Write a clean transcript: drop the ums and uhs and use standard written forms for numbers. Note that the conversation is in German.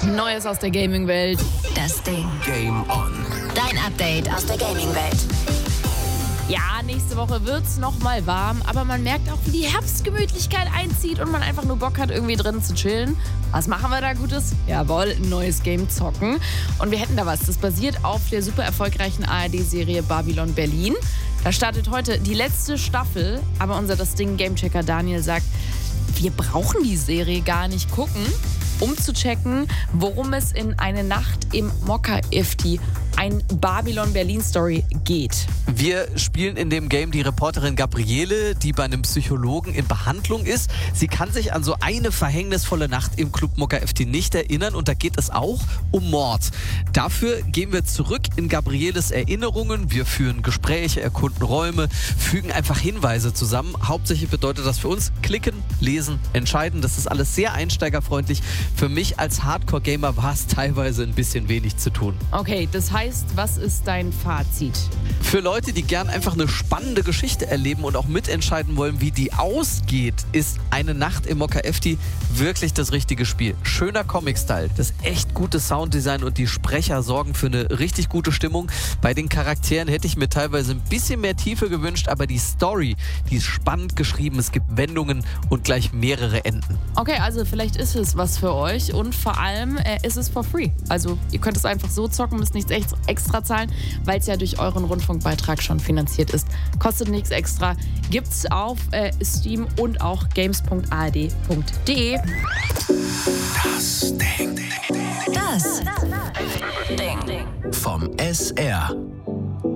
Neues aus der Gaming-Welt. Das Ding. Game On. Dein Update aus der Gaming-Welt. Ja, nächste Woche wird's nochmal warm, aber man merkt auch, wie die Herbstgemütlichkeit einzieht und man einfach nur Bock hat, irgendwie drin zu chillen. Was machen wir da Gutes? Jawohl, ein neues Game zocken. Und wir hätten da was. Das basiert auf der super erfolgreichen ARD-Serie Babylon Berlin. Da startet heute die letzte Staffel, aber unser Das Ding Gamechecker Daniel sagt, wir brauchen die Serie gar nicht gucken, um zu checken, worum es in Eine Nacht im Mokka-Ifti, ein Babylon-Berlin-Story, geht. Wir spielen in dem Game die Reporterin Gabriele, die bei einem Psychologen in Behandlung ist. Sie kann sich an so eine verhängnisvolle Nacht im Club Mokka-Ifti nicht erinnern und da geht es auch um Mord. Dafür gehen wir zurück in Gabrieles Erinnerungen. Wir führen Gespräche, erkunden Räume, fügen einfach Hinweise zusammen. Hauptsächlich bedeutet das für uns klicken, lesen, entscheiden. Das ist alles sehr einsteigerfreundlich. Für mich als Hardcore-Gamer war es teilweise ein bisschen wenig zu tun. Okay, das heißt, was ist dein Fazit? Für Leute, die gern einfach eine spannende Geschichte erleben und auch mitentscheiden wollen, wie die ausgeht, ist Eine Nacht im Mokka-Ifti wirklich das richtige Spiel. Schöner Comic-Style, das echt gute Sounddesign und die Sprecher sorgen für eine richtig gute Stimmung. Bei den Charakteren hätte ich mir teilweise ein bisschen mehr Tiefe gewünscht, aber die Story, die ist spannend geschrieben. Es gibt Wendungen und gleich mehrere Enden. Okay, also vielleicht ist es was für euch und vor allem ist es for free. Also ihr könnt es einfach so zocken, müsst nichts extra zahlen, weil es ja durch euren Rundfunkbeitrag schon finanziert ist. Kostet nichts extra. Gibt's auf Steam und auch games.ard.de. Das Ding. Das Ding. Vom SR.